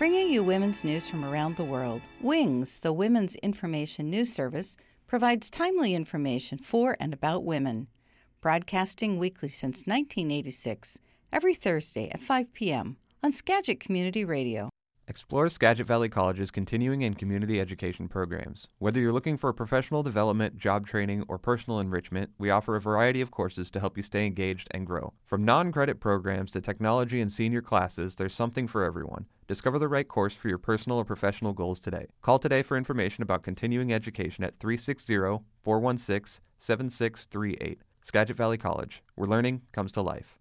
Bringing you women's news from around the world, WINGS, the Women's Information News Service, provides timely information for and about women. Broadcasting weekly since 1986, every Thursday at 5 p.m. on Skagit Community Radio. Explore Skagit Valley College's continuing and community education programs. Whether you're looking for professional development, job training, or personal enrichment, we offer a variety of courses to help you stay engaged and grow. From non-credit programs to technology and senior classes, there's something for everyone. Discover the right course for your personal or professional goals today. Call today for information about continuing education at 360-416-7638. Skagit Valley College, where learning comes to life.